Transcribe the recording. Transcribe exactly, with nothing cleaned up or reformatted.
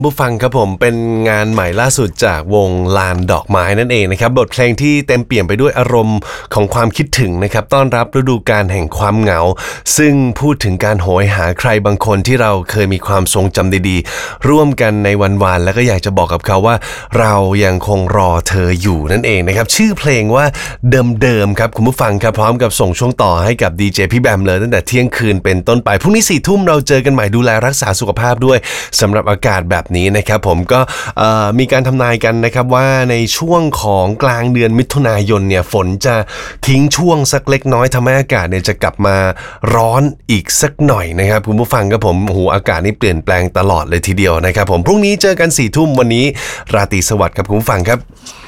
ผู้ฟังครับผมเป็นงานใหม่ล่าสุดจากวงลานดอกไม้นั่นเองนะครับบทเพลงที่เต็มเปี่ยมไปด้วยอารมณ์ของความคิดถึงนะครับต้อนรับฤดูกาลแห่งความเหงาซึ่งพูดถึงการโหยหาใครบางคนที่เราเคยมีความทรงจำดีๆร่วมกันในวันวานแล้วก็อยากจะบอกกับเขาว่าเรายังคงรอเธออยู่นั่นเองนะครับชื่อเพลงว่าเดิมๆครับคุณผู้ฟังครับพร้อมกับส่งช่วงต่อให้กับดีเจพี่แบมเลยตั้งแต่เที่ยงคืนเป็นต้นไปพรุ่งนี้สี่ทุ่มเราเจอกันใหม่ดูแลรักษาสุขภาพด้วยสำหรับอากาศแบบนี้นะครับผมก็มีการทำนายกันนะครับว่าในช่วงของกลางเดือนมิถุนายนเนี่ยฝนจะทิ้งช่วงสักเล็กน้อยทำให้อากาศเนี่ยจะกลับมาร้อนอีกสักหน่อยนะครับคุณผู้ฟังครับผมโอ้โหอากาศนี่เปลี่ยนแปลงตลอดเลยทีเดียวนะครับผมพรุ่งนี้เจอกันสี่ทุ่มวันนี้ราตรีสวัสดิ์ครับคุณผู้ฟังครับ